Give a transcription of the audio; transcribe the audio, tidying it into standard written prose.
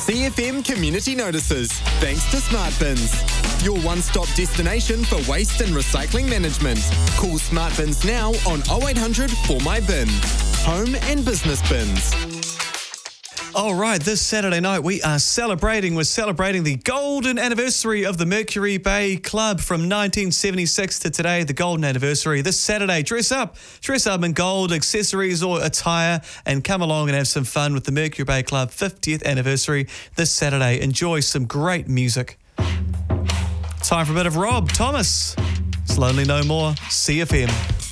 CFM Community Notices, thanks to Smart Bins. Your one-stop destination for waste and recycling management. Call Smart Bins now on 0800 4MyBin. Home and business bins. All right, this Saturday night we are celebrating. We're celebrating the golden anniversary of the Mercury Bay Club from 1976 to today, the golden anniversary. This Saturday, dress up in gold, accessories or attire, and come along and have some fun with the Mercury Bay Club 50th anniversary this Saturday. Enjoy some great music. Time for a bit of Rob Thomas. It's Lonely No More, CFM.